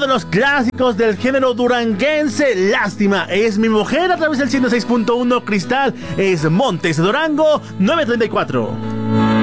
los clásicos del género duranguense. Lástima es mi mujer a través del 106.1 Cristal. Es Montes Durango 934.